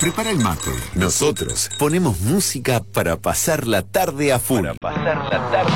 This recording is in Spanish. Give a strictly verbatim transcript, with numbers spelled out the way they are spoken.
Prepara el mate. Nosotros ponemos música para pasar la tarde a full. Para pasar la tarde.